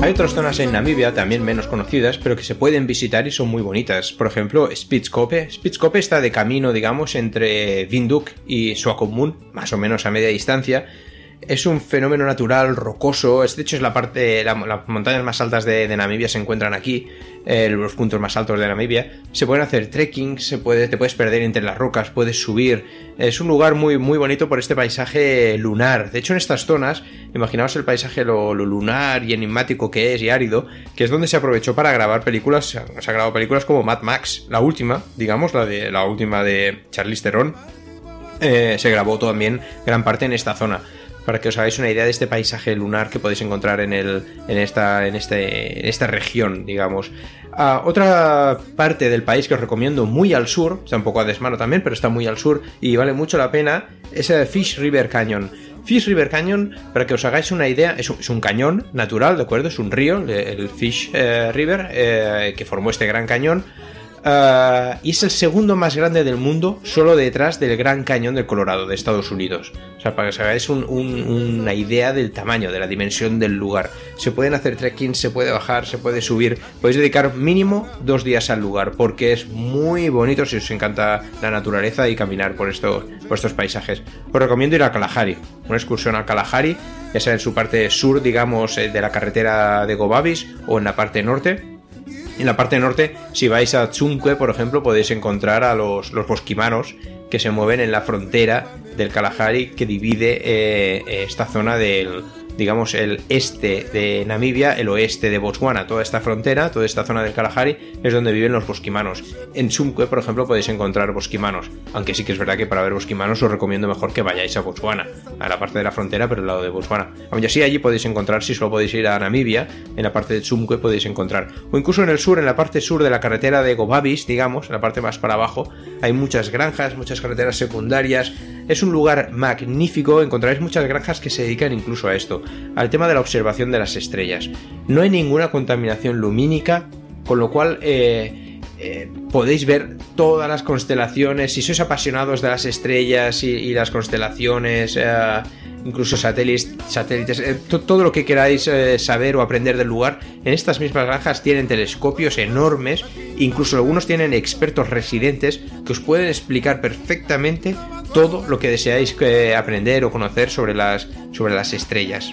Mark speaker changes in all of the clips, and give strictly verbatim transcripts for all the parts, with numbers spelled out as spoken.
Speaker 1: Hay otras zonas en Namibia, también menos conocidas, pero que se pueden visitar y son muy bonitas. Por ejemplo, Spitskope. Spitskope está de camino, digamos, entre Windhoek y Swakopmund, más o menos a media distancia. Es un fenómeno natural rocoso. De hecho, es la parte, la, las montañas más altas de, de Namibia se encuentran aquí, eh, los puntos más altos de Namibia. Se pueden hacer trekking, se puede, te puedes perder entre las rocas, puedes subir. Es un lugar muy, muy bonito por este paisaje lunar. De hecho, en estas zonas, imaginaos el paisaje lo, lo lunar y enigmático que es y árido, que es donde se aprovechó para grabar películas. Se han grabado películas como Mad Max, la última, digamos, la de la última de Charlize Theron. Eh, se grabó también gran parte en esta zona, para que os hagáis una idea de este paisaje lunar que podéis encontrar en, el, en, esta, en, este, en esta región, digamos. Uh, otra parte del país que os recomiendo muy al sur, está un poco a desmano también, pero está muy al sur y vale mucho la pena, es el Fish River Canyon. Fish River Canyon, para que os hagáis una idea, es un, es un cañón natural, ¿de acuerdo? Es un río, el Fish eh, River, eh, que formó este gran cañón. Uh, y es el segundo más grande del mundo, solo detrás del Gran Cañón del Colorado de Estados Unidos. O sea, para que os hagáis un, un, una idea del tamaño, de la dimensión del lugar. Se pueden hacer trekking, se puede bajar, se puede subir. Podéis dedicar mínimo dos días al lugar, porque es muy bonito si os encanta la naturaleza y caminar por estos, por estos paisajes. Os recomiendo ir a Kalahari, una excursión a Kalahari, ya sea en su parte sur, digamos, de la carretera de Gobabis, o en la parte norte. En la parte norte, si vais a Tsumkwe, por ejemplo, podéis encontrar a los, los bosquimanos que se mueven en la frontera del Kalahari que divide eh, esta zona del, digamos, el este de Namibia, el oeste de Botswana. Toda esta frontera, toda esta zona del Kalahari es donde viven los bosquimanos. En Tsumkwe, por ejemplo, podéis encontrar bosquimanos, aunque sí que es verdad que para ver bosquimanos os recomiendo mejor que vayáis a Botswana, a la parte de la frontera, pero al lado de Botswana. Aunque así allí podéis encontrar, si solo podéis ir a Namibia, en la parte de Tsumkwe podéis encontrar. O incluso en el sur, en la parte sur de la carretera de Gobabis, digamos, en la parte más para abajo, hay muchas granjas, muchas carreteras secundarias. Es un lugar magnífico, encontraréis muchas granjas que se dedican incluso a esto, al tema de la observación de las estrellas. No hay ninguna contaminación lumínica, con lo cual eh, eh, podéis ver todas las constelaciones. Si sois apasionados de las estrellas y, y las constelaciones, eh, incluso satélites, satélites eh, to, todo lo que queráis eh, saber o aprender del lugar, en estas mismas granjas tienen telescopios enormes, incluso algunos tienen expertos residentes que os pueden explicar perfectamente todo lo que deseáis eh, aprender o conocer sobre las, sobre las estrellas.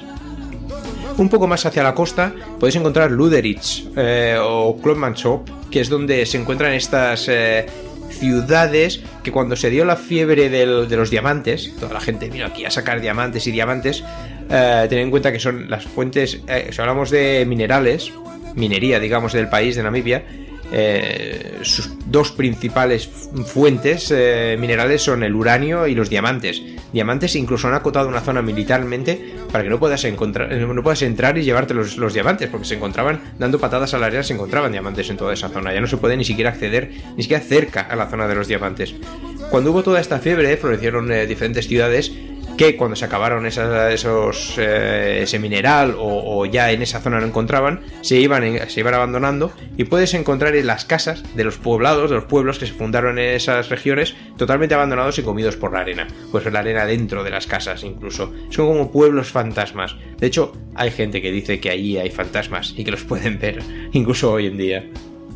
Speaker 1: Un poco más hacia la costa podéis encontrar Luderitz eh, o Klopmanshoop, que es donde se encuentran estas eh, ciudades que cuando se dio la fiebre del, de los diamantes, toda la gente vino aquí a sacar diamantes y diamantes. Eh, tened en cuenta que son las fuentes, eh, si hablamos de minerales, minería, digamos, del país de Namibia, eh, sus dos principales fuentes eh, minerales son el uranio y los diamantes. Diamantes incluso han acotado una zona militarmente para que no puedas encontrar, no puedas entrar y llevarte los, los diamantes, porque se encontraban dando patadas a la arena, se encontraban diamantes en toda esa zona. Ya no se puede ni siquiera acceder, ni siquiera cerca a la zona de los diamantes. Cuando hubo toda esta fiebre, florecieron eh, diferentes ciudades que cuando se acabaron esas, esos, eh, ese mineral o, o ya en esa zona no encontraban, se iban, se iban abandonando, y puedes encontrar en las casas de los poblados, de los pueblos que se fundaron en esas regiones, totalmente abandonados y comidos por la arena. Pues la arena dentro de las casas incluso. Son como pueblos fantasmas. De hecho, hay gente que dice que allí hay fantasmas y que los pueden ver, incluso hoy en día.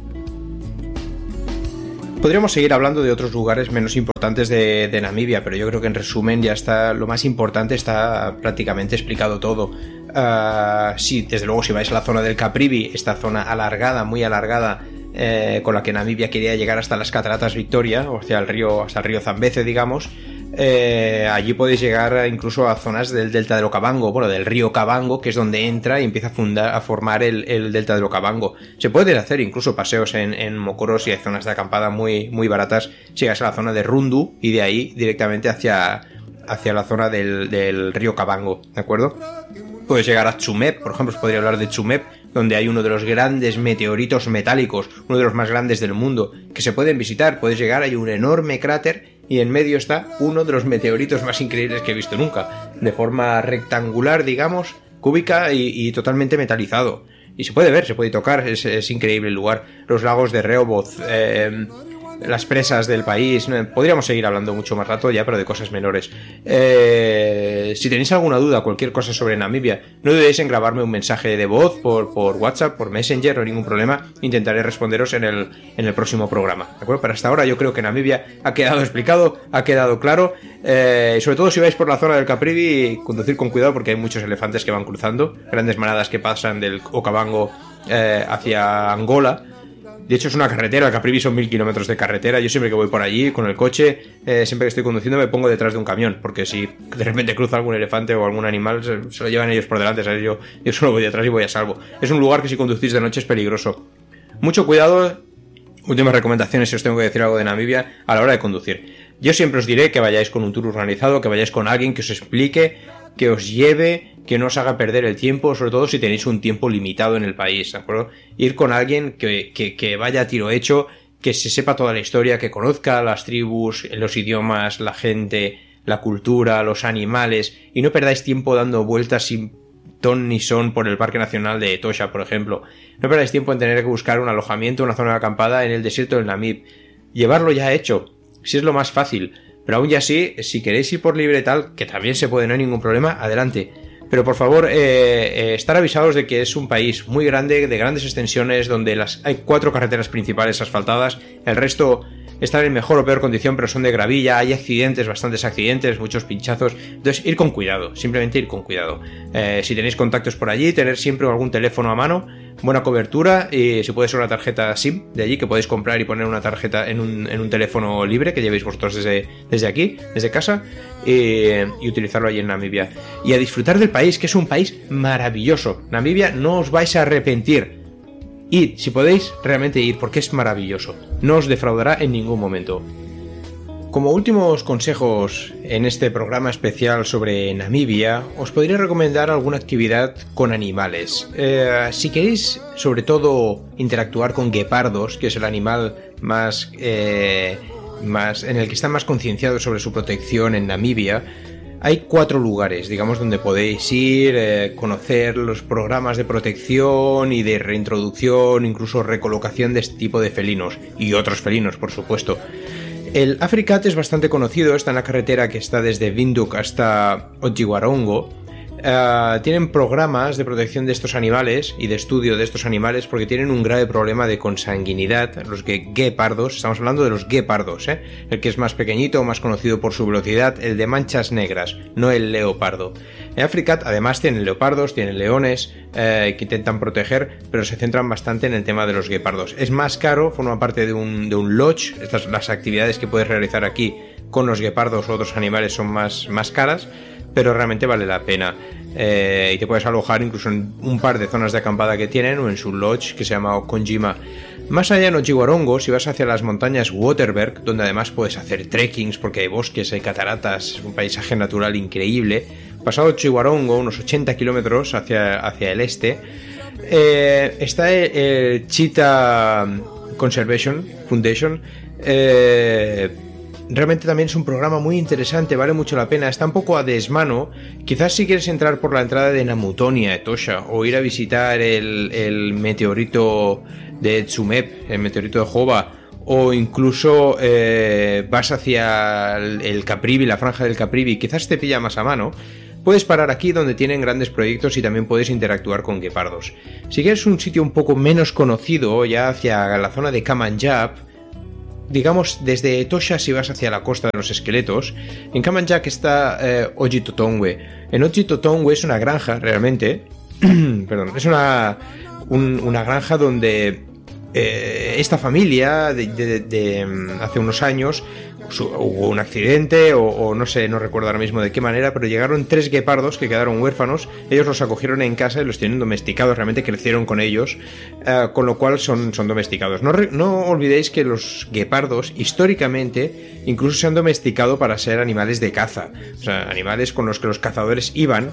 Speaker 1: Podríamos seguir hablando de otros lugares menos importantes de, de Namibia, pero yo creo que en resumen ya está, lo más importante está prácticamente explicado todo. Uh, sí, desde luego, si vais a la zona del Caprivi, esta zona alargada, muy alargada, eh, con la que Namibia quería llegar hasta las cataratas Victoria, o hacia el río, hasta el río Zambeze, digamos, eh, allí podéis llegar incluso a zonas del delta del Okavango, bueno, del río Okavango, que es donde entra y empieza a, fundar, a formar el, el delta del Okavango. Se pueden hacer incluso paseos en, en Mocoros, y hay zonas de acampada muy, muy baratas. Llegas a la zona de Rundu y de ahí directamente hacia, hacia la zona del, del río Okavango, ¿de acuerdo? Puedes llegar a Tsumeb, por ejemplo, os podría hablar de Tsumeb, donde hay uno de los grandes meteoritos metálicos, uno de los más grandes del mundo, que se pueden visitar. Puedes llegar, hay un enorme cráter y en medio está uno de los meteoritos más increíbles que he visto nunca, de forma rectangular, digamos, cúbica y, y totalmente metalizado. Y se puede ver, se puede tocar, es, es increíble el lugar. Los lagos de Rehoboth, eh, las presas del país. Podríamos seguir hablando mucho más rato ya, pero de cosas menores. Eh, si tenéis alguna duda, cualquier cosa sobre Namibia, no dudéis en grabarme un mensaje de voz por, por WhatsApp, por Messenger, no hay ningún problema. Intentaré responderos en el, en el próximo programa, ¿de acuerdo? Pero hasta ahora yo creo que Namibia ha quedado explicado, ha quedado claro. Eh, y sobre todo si vais por la zona del Caprivi, conducir con cuidado porque hay muchos elefantes que van cruzando, grandes manadas que pasan del Okavango eh, hacia Angola. De hecho es una carretera, el Caprivi son mil kilómetros de carretera. Yo siempre que voy por allí con el coche, eh, siempre que estoy conduciendo me pongo detrás de un camión, porque si de repente cruza algún elefante o algún animal, se, se lo llevan ellos por delante, ¿sabes? Yo, yo solo voy detrás y voy a salvo. Es un lugar que si conducís de noche es peligroso. Mucho cuidado. Últimas recomendaciones si os tengo que decir algo de Namibia a la hora de conducir. Yo siempre os diré que vayáis con un tour organizado, que vayáis con alguien que os explique, que os lleve, que no os haga perder el tiempo, sobre todo si tenéis un tiempo limitado en el país, ¿de acuerdo? Ir con alguien que, que, que vaya a tiro hecho, que se sepa toda la historia, que conozca las tribus, los idiomas, la gente, la cultura, los animales, y no perdáis tiempo dando vueltas sin ton ni son por el Parque Nacional de Etosha, por ejemplo. No perdáis tiempo en tener que buscar un alojamiento, una zona de acampada en el desierto del Namib. Llevarlo ya hecho, si es lo más fácil. Pero aún y así, si queréis ir por libre tal, que también se puede, no hay ningún problema, adelante. Pero por favor, eh, eh, estar avisados de que es un país muy grande, de grandes extensiones, donde las hay cuatro carreteras principales asfaltadas, el resto están en mejor o peor condición, pero son de gravilla, hay accidentes, bastantes accidentes, muchos pinchazos. Entonces, ir con cuidado, simplemente ir con cuidado. Eh, si tenéis contactos por allí, tener siempre algún teléfono a mano, buena cobertura, y si puede ser una tarjeta SIM de allí, que podéis comprar y poner una tarjeta en un, en un teléfono libre que llevéis vosotros desde, desde aquí, desde casa, y, y utilizarlo allí en Namibia. Y a disfrutar del país, que es un país maravilloso. Namibia, no os vais a arrepentir. Id, si podéis, realmente ir, porque es maravilloso. No os defraudará en ningún momento. Como últimos consejos en este programa especial sobre Namibia, os podría recomendar alguna actividad con animales. Eh, si queréis, sobre todo, interactuar con guepardos, que es el animal más, eh, más en el que están más concienciados sobre su protección en Namibia, hay cuatro lugares, digamos, donde podéis ir, eh, conocer los programas de protección y de reintroducción, incluso recolocación de este tipo de felinos, y otros felinos, por supuesto. El Africat es bastante conocido, está en la carretera que está desde Windhoek hasta Otjiwarongo. Uh, tienen programas de protección de estos animales y de estudio de estos animales porque tienen un grave problema de consanguinidad. Los guepardos, estamos hablando de los guepardos, ¿eh? El que es más pequeñito, más conocido por su velocidad, el de manchas negras, no el leopardo. En Africat además tienen leopardos, tienen leones eh, que intentan proteger, pero se centran bastante en el tema de los guepardos. Es más caro, forma parte de un, de un lodge. Estas, las actividades que puedes realizar aquí con los guepardos u otros animales son más, más caras, pero realmente vale la pena. Eh, y te puedes alojar incluso en un par de zonas de acampada que tienen o en su lodge que se llama Okonjima. Más allá en Otjiwarongo, si vas hacia las montañas Waterberg, donde además puedes hacer trekkings porque hay bosques, hay cataratas, es un paisaje natural increíble. Pasado Otjiwarongo, unos ochenta kilómetros hacia, hacia el este, eh, está el, el Cheetah Conservation Foundation. eh, Realmente también es un programa muy interesante, vale mucho la pena, está un poco a desmano. Quizás si quieres entrar por la entrada de Namutonia, Etosha, o ir a visitar el, el meteorito de Tsumeb, el meteorito de Jova, o incluso eh, vas hacia el, el Caprivi, la franja del Caprivi, quizás te pilla más a mano. Puedes parar aquí donde tienen grandes proyectos y también puedes interactuar con guepardos. Si quieres un sitio un poco menos conocido, ya hacia la zona de Kamanjap, digamos, desde Etosha si vas hacia la costa de los esqueletos, en Kamanjak está eh, Otjitotongwe. En Otjitotongwe es una granja, realmente, perdón, es una, un, una granja donde eh, esta familia de, de, de, de hace unos años su, hubo un accidente o, o no sé, no recuerdo ahora mismo de qué manera, pero llegaron tres guepardos que quedaron huérfanos. Ellos los acogieron en casa y los tienen domesticados, realmente crecieron con ellos, eh, con lo cual son, son domesticados. No, re, no olvidéis que los guepardos históricamente incluso se han domesticado para ser animales de caza, o sea, animales con los que los cazadores iban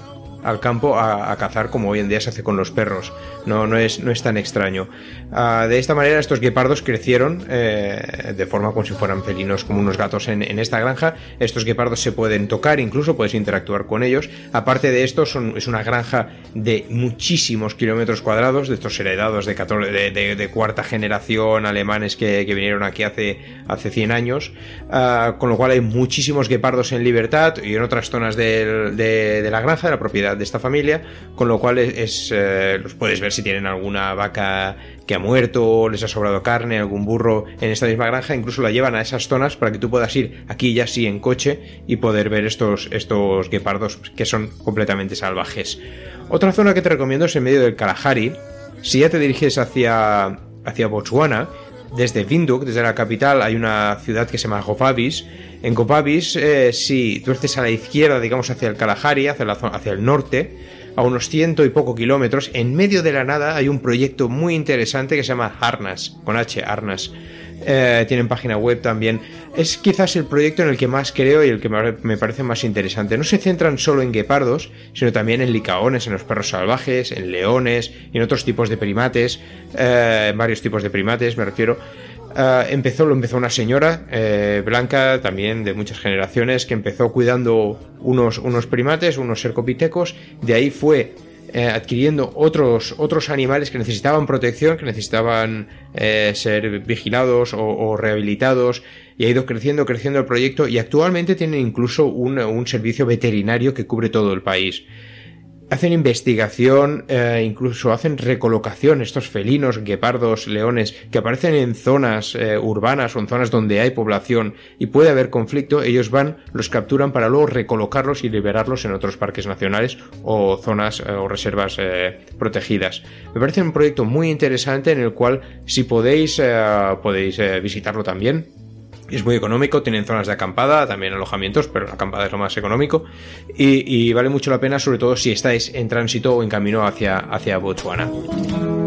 Speaker 1: al campo a, a cazar como hoy en día se hace con los perros. No, no, es, no es tan extraño. Uh, de esta manera estos guepardos crecieron eh, de forma como si fueran felinos, como unos gatos en, en esta granja. Estos guepardos se pueden tocar, incluso puedes interactuar con ellos. Aparte de esto, son, es una granja de muchísimos kilómetros cuadrados, de estos heredados de, catorce, de, de, de cuarta generación alemanes que, que vinieron aquí hace, hace cien años, uh, con lo cual hay muchísimos guepardos en libertad y en otras zonas de, de, de la granja, de la propiedad de esta familia, con lo cual es, es eh, los puedes ver si tienen alguna vaca que ha muerto, les ha sobrado carne, algún burro en esta misma granja, incluso la llevan a esas zonas para que tú puedas ir aquí ya sí en coche y poder ver estos, estos guepardos que son completamente salvajes. Otra zona que te recomiendo es en medio del Kalahari. Si ya te diriges hacia, hacia Botswana, desde Windhoek, desde la capital, hay una ciudad que se llama Govavis. En Govavis, eh, si tuerces a la izquierda, digamos hacia el Kalahari, hacia, la zona, hacia el norte, a unos ciento y poco kilómetros, en medio de la nada hay un proyecto muy interesante que se llama Harnas, con H, Harnas. Eh, tienen página web también. Es quizás el proyecto en el que más creo y el que me parece más interesante. No se centran solo en guepardos, sino también en licaones, en los perros salvajes, en leones y en otros tipos de primates, eh, varios tipos de primates me refiero. Uh, empezó, lo empezó una señora eh, blanca, también de muchas generaciones, que empezó cuidando unos, unos primates, unos cercopithecus. De ahí fue eh, adquiriendo otros, otros animales que necesitaban protección, que necesitaban eh, ser vigilados o, o rehabilitados, y ha ido creciendo, creciendo el proyecto, y actualmente tienen incluso un, un servicio veterinario que cubre todo el país. Hacen investigación, eh, incluso hacen recolocación, estos felinos, guepardos, leones, que aparecen en zonas eh, urbanas o en zonas donde hay población y puede haber conflicto. Ellos van, los capturan para luego recolocarlos y liberarlos en otros parques nacionales o zonas eh, o reservas eh, protegidas. Me parece un proyecto muy interesante en el cual, si podéis, eh, podéis eh, visitarlo también. Es muy económico, tienen zonas de acampada, también alojamientos, pero la acampada es lo más económico y, y vale mucho la pena, sobre todo si estáis en tránsito o en camino hacia, hacia Botswana.